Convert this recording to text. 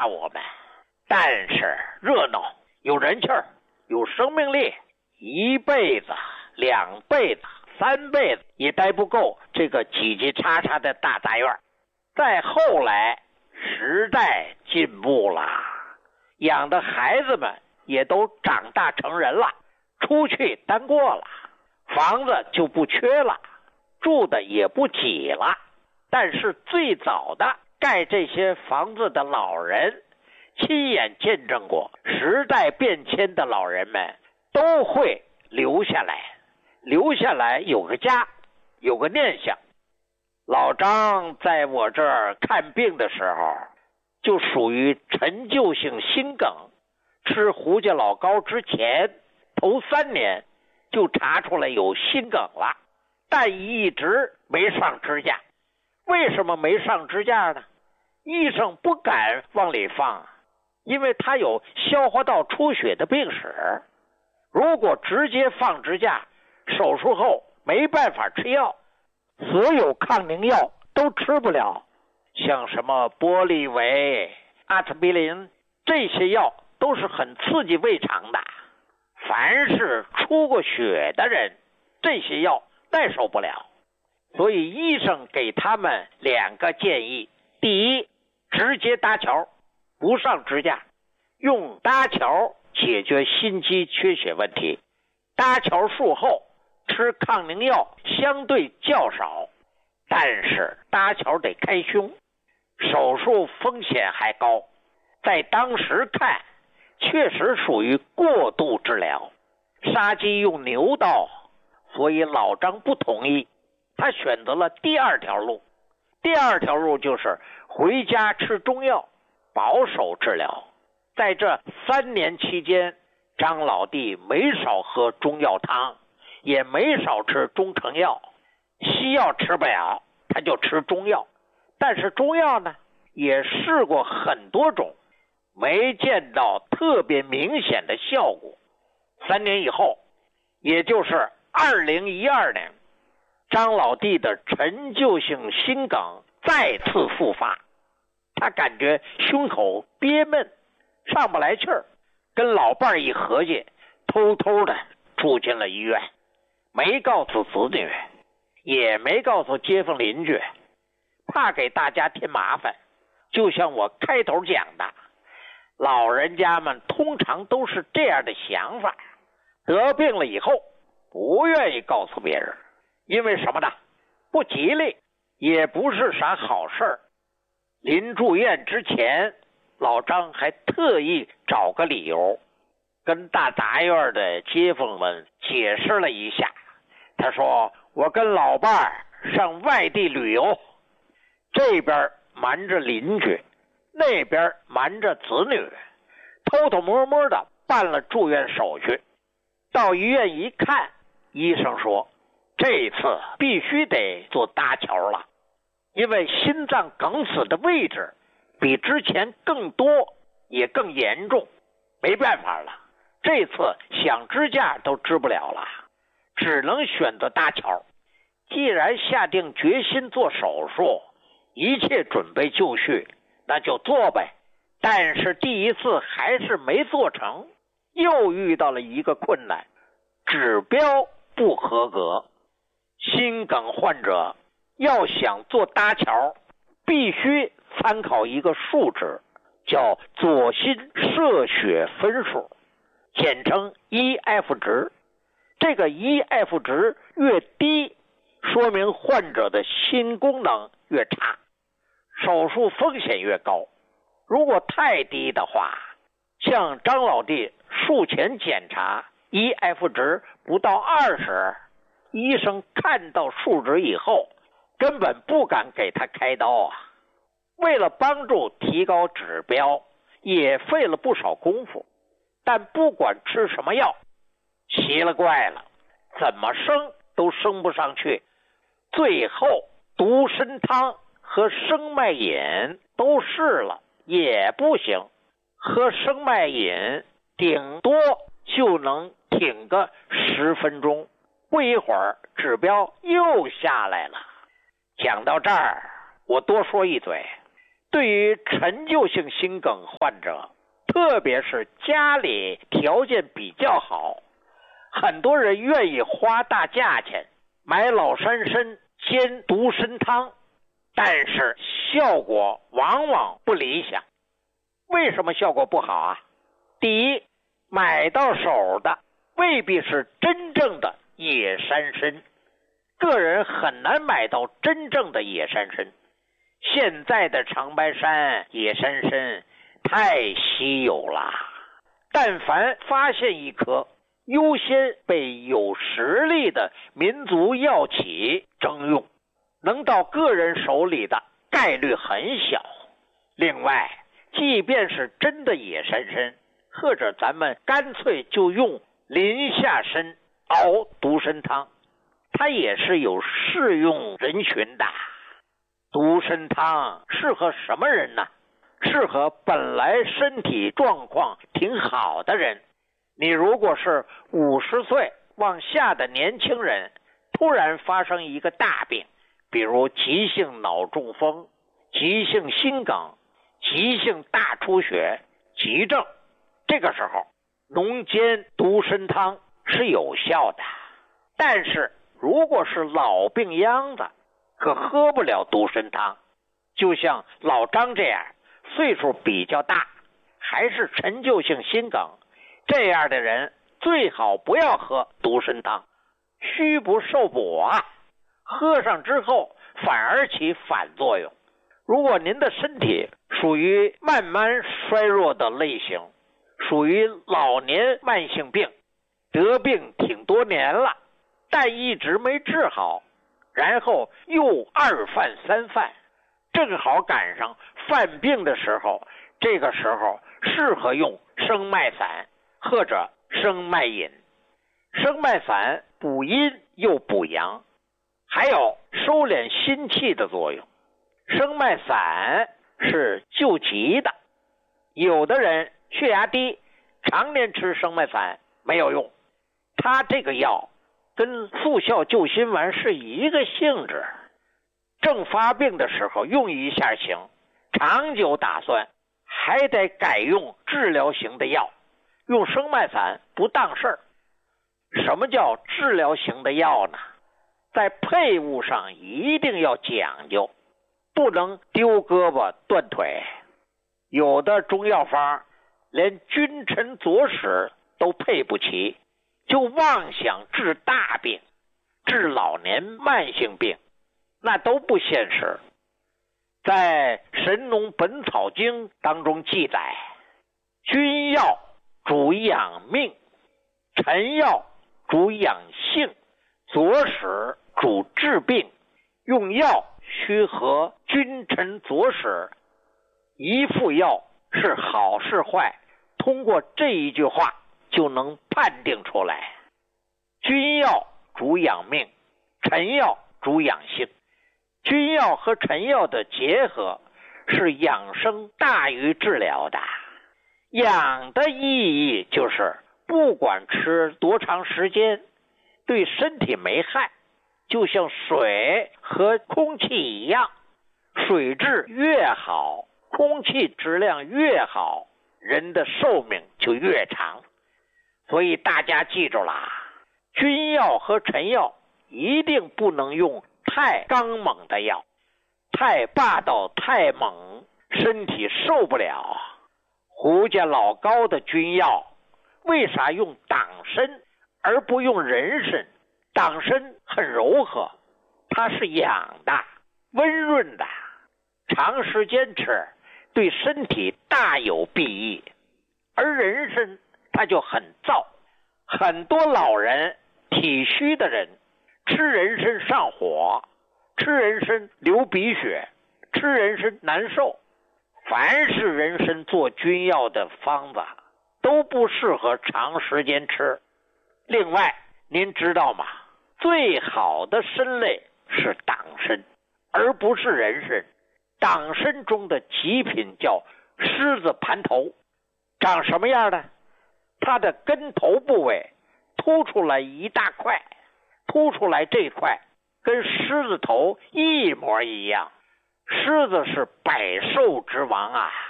我们，但是热闹，有人气儿，有生命力，一辈子、2辈子、3辈子也待不够这个挤挤叉叉的大杂院。再后来，时代进步了，养的孩子们也都长大成人了，出去单过了，房子就不缺了，住的也不挤了。但是最早的盖这些房子的老人，亲眼见证过时代变迁的老人们都会留下来有个家，有个念想。老张在我这儿看病的时候，就属于陈旧性心梗，吃胡家老膏之前头3年就查出来有心梗了，但一直没上支架。为什么没上支架呢？医生不敢往里放，因为他有消化道出血的病史。如果直接放支架，手术后没办法吃药，所有抗凝药都吃不了，像什么玻利维、阿特比林这些药都是很刺激胃肠的，凡是出过血的人，这些药耐受不了。所以医生给他们2个建议：第一，直接搭桥，不上支架，用搭桥解决心肌缺血问题。搭桥术后吃抗凝药相对较少，但是搭桥得开胸，手术风险还高。在当时看，确实属于过度治疗，杀鸡用牛刀，所以老张不同意。他选择了第2条路。第2条路就是回家吃中药，保守治疗。在这3年期间，张老弟没少喝中药汤，也没少吃中成药。西药吃不了，他就吃中药。但是中药呢，也试过很多种，没见到特别明显的效果。3年以后，也就是2012年，张老弟的陈旧性心梗再次复发，他感觉胸口憋闷，上不来气儿，跟老伴儿一合计，偷偷的住进了医院，没告诉子女，也没告诉街坊邻居，怕给大家添麻烦。就像我开头讲的，老人家们通常都是这样的想法，得病了以后不愿意告诉别人，因为什么呢？不吉利，也不是啥好事儿。临住院之前，老张还特意找个理由，跟大杂院的街坊们解释了一下。他说，我跟老伴儿上外地旅游，这边瞒着邻居，那边瞒着子女，偷偷摸摸的办了住院手续。到医院一看，医生说这次必须得做搭桥了，因为心脏梗死的位置比之前更多也更严重，没办法了，这次想支架都支不了了，只能选择搭桥。既然下定决心做手术，一切准备就绪，那就做呗。但是第一次还是没做成，又遇到了一个困难，指标不合格。心梗患者要想做搭桥，必须参考一个数值，叫左心射血分数，简称 EF 值。这个 EF 值越低，说明患者的心功能越差，手术风险越高。如果太低的话，像张老弟术前检查 EF 值不到20，医生看到数值以后根本不敢给他开刀啊。为了帮助提高指标，也费了不少功夫，但不管吃什么药，奇了怪了，怎么升都升不上去。最后独参汤和生脉饮都试了，也不行。喝生脉饮顶多就能挺个10分钟，不一会儿指标又下来了。讲到这儿，我多说一嘴， 对于陈旧性心梗患者，特别是家里条件比较好，很多人愿意花大价钱买老山参煎独参汤，但是效果往往不理想。为什么效果不好啊？第一，买到手的未必是真正的野山参，个人很难买到真正的野山参。现在的长白山野山参太稀有了，但凡发现一颗，优先被有实力的民族药企征用，能到个人手里的概率很小。另外，即便是真的野山参，或者咱们干脆就用林下参熬独参汤，它也是有适用人群的。独参汤适合什么人呢？适合本来身体状况挺好的人。你如果是50岁往下的年轻人，突然发生一个大病，比如急性脑中风、急性心梗、急性大出血、急症，这个时候浓煎独参汤是有效的。但是如果是老病秧子，可喝不了独参汤。就像老张这样岁数比较大，还是陈旧性心梗，这样的人最好不要喝独参汤，虚不受补啊，喝上之后反而起反作用。如果您的身体属于慢慢衰弱的类型，属于老年慢性病，得病挺多年了，但一直没治好，然后又二犯三犯，正好赶上犯病的时候，这个时候适合用生脉散或者生脉饮。生脉散补阴又补阳，还有收敛心气的作用。生脉散是救急的，有的人血压低，常年吃生脉散没有用，它这个药跟速效救心丸是一个性质，正发病的时候用一下行，长久打算还得改用治疗型的药，用生脉散不当事儿。什么叫治疗型的药呢？在配伍上一定要讲究，不能丢胳膊断腿。有的中药方连君臣佐使都配不齐，就妄想治大病，治老年慢性病，那都不现实。在《神农本草经》当中记载，君药主养命，臣药主养性，佐使主治病，用药须合君臣佐使，一副药是好是坏，通过这一句话就能判定出来。君药主养命，臣药主养性。君药和臣药的结合是养生大于治疗的。养的意义就是不管吃多长时间，对身体没害，就像水和空气一样，水质越好，空气质量越好，人的寿命就越长。所以大家记住啦，君药和臣药一定不能用太刚猛的药，太霸道太猛，身体受不了。胡家老高的君药为啥用党参而不用人参？党参很柔和，它是养的温润的，长时间吃对身体大有裨益。而人参它就很燥，很多老人体虚的人吃人参上火，吃人参流鼻血，吃人参难受。凡是人参做君药的方子都不适合长时间吃。另外您知道吗？最好的参类是党参，而不是人参。党参中的极品叫狮子盘头，长什么样呢？它的根头部位凸出来一大块，凸出来这块跟狮子头一模一样， 狮子是百兽之王啊。